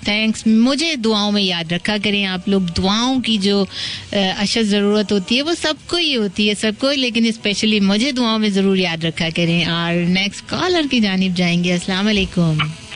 Thanks. मुझे दुआओं में याद रखा करें आप लोग. दुआओं की जो अशद ज़रूरत होती है वो सबको ही होती है, सबको, लेकिन स्पेशली मुझे दुआओं में ज़रूर याद रखा करें. और नेक्स्ट कॉलर की जानिब जाएंगे. अस्सलाम वालेकुम.